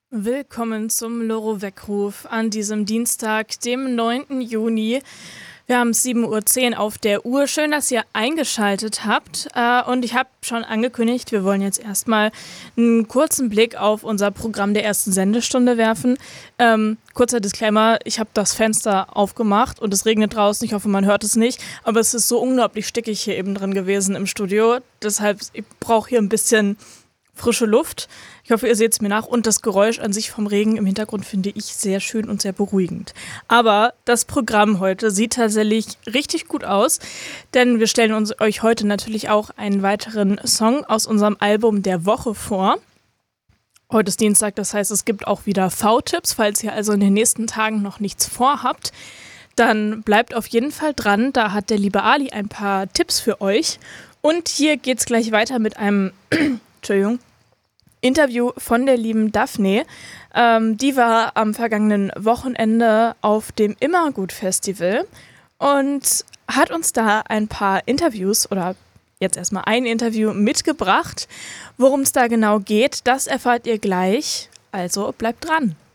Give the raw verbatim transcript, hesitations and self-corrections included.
Willkommen zum Loro-Weckruf an diesem Dienstag, dem neunten Juni. Wir haben sieben Uhr zehn auf der Uhr. Schön, dass ihr eingeschaltet habt. Äh, und ich habe schon angekündigt, wir wollen jetzt erstmal einen kurzen Blick auf unser Programm der ersten Sendestunde werfen. Ähm, kurzer Disclaimer, ich habe das Fenster aufgemacht und es regnet draußen. Ich hoffe, man hört es nicht. Aber es ist so unglaublich stickig hier eben drin gewesen im Studio. Deshalb, ich brauche hier ein bisschen frische Luft. Ich hoffe, ihr seht es mir nach. Und das Geräusch an sich vom Regen im Hintergrund finde ich sehr schön und sehr beruhigend. Aber das Programm heute sieht tatsächlich richtig gut aus, denn wir stellen uns euch heute natürlich auch einen weiteren Song aus unserem Album der Woche vor. Heute ist Dienstag, das heißt, es gibt auch wieder V-Tipps. Falls ihr also in den nächsten Tagen noch nichts vorhabt, dann bleibt auf jeden Fall dran. Da hat der liebe Ali ein paar Tipps für euch. Und hier geht's gleich weiter mit einem Entschuldigung, Interview von der lieben Daphne. Ähm, die war am vergangenen Wochenende auf dem Immergut-Festival und hat uns da ein paar Interviews oder jetzt erstmal ein Interview mitgebracht. Worum es da genau geht, das erfahrt ihr gleich. Also bleibt dran.